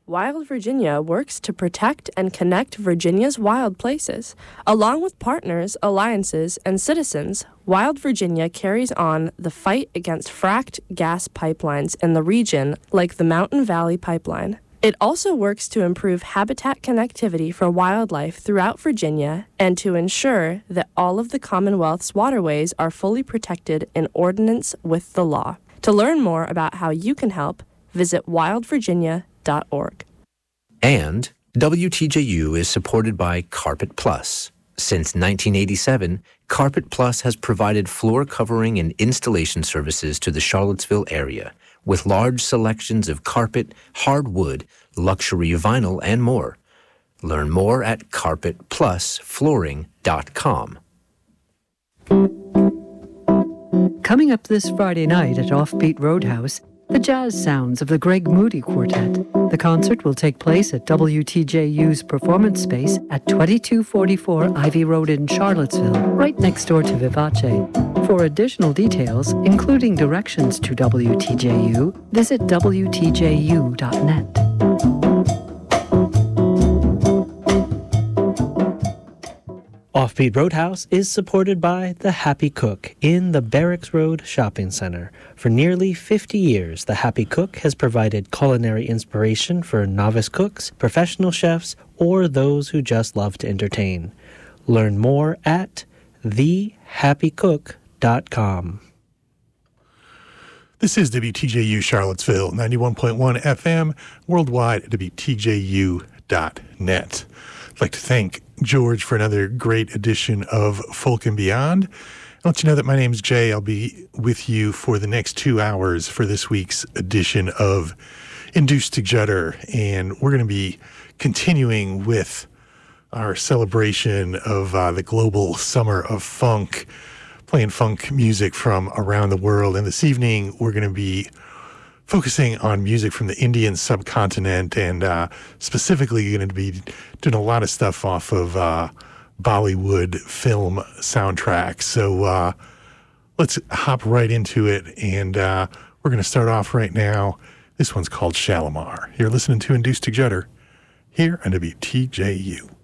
Wild Virginia works to protect and connect Virginia's wild places. Along with partners, alliances, and citizens, Wild Virginia carries on the fight against fracked gas pipelines in the region like the Mountain Valley Pipeline. It also works to improve habitat connectivity for wildlife throughout Virginia and to ensure that all of the Commonwealth's waterways are fully protected in ordinance with the law. To learn more about how you can help, visit wildvirginia.org. And WTJU is supported by Carpet Plus. Since 1987, Carpet Plus has provided floor covering and installation services to the Charlottesville area, with large selections of carpet, hardwood, luxury vinyl, and more. Learn more at carpetplusflooring.com. Coming up this Friday night at Offbeat Roadhouse, the jazz sounds of the Greg Moody Quartet. The concert will take place at WTJU's performance space at 2244 Ivy Road in Charlottesville, right next door to Vivace. For additional details, including directions to WTJU, visit WTJU.net. Offbeat Roadhouse is supported by The Happy Cook in the Barracks Road Shopping Center. For nearly 50 years, The Happy Cook has provided culinary inspiration for novice cooks, professional chefs, or those who just love to entertain. Learn more at thehappycook.com. This is WTJU Charlottesville, 91.1 FM, worldwide at WTJU.net. I'd like to thank George for another great edition of Folk and Beyond. I'll let you know that my name's Jay. I'll be with you for the next 2 hours for this week's edition of Induced to Judder, and we're going to be continuing with our celebration of the global summer of funk, playing funk music from around the world. And this evening, we're going to be focusing on music from the Indian subcontinent, and specifically going to be doing a lot of stuff off of Bollywood film soundtracks. So let's hop right into it, and we're going to start off right now. This one's called Shalimar. You're listening to Induced to Judder here on WTJU.